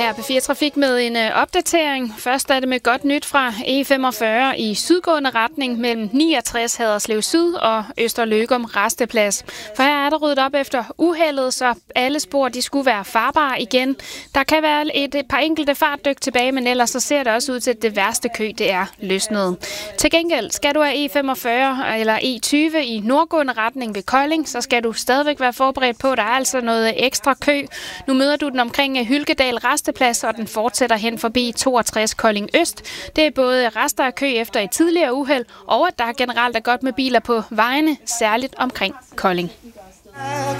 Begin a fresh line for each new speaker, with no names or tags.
her på 4 Trafik med en opdatering. Først er det med godt nyt fra E45 i sydgående retning mellem 69 Haderslev Syd og Øster Løgum Rasteplads. For her er der ryddet op efter uheldet, så alle spor de skulle være farbare igen. Der kan være et par enkelte fartdyk tilbage, men ellers så ser det også ud til, at det værste kø det er løsnet. Til gengæld skal du have E45 eller E20 i nordgående retning ved Kolding, så skal du stadigvæk være forberedt på, at der er altså noget ekstra kø. Nu møder du den omkring Hylkedal Rasteplads, og den fortsætter hen forbi 62 Kolding Øst. Det er både rester af kø efter et tidligere uheld, og at der generelt er godt med biler på vejene, særligt omkring Kolding.